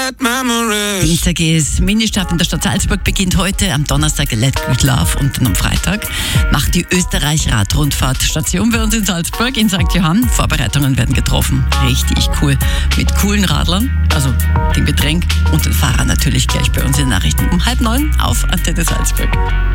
bad memories. Dienstag ist Ministart in der Stadt Salzburg, beginnt heute, am Donnerstag Let Good Love und dann am Freitag macht die Österreich-Radrundfahrt Station bei uns in Salzburg, in St. Johann. Vorbereitungen werden getroffen. Richtig cool. Mit coolen Radlern, also dem Getränk und den Fahrern natürlich gleich bei uns in den Nachrichten um 8:30 auf Antenne Salzburg.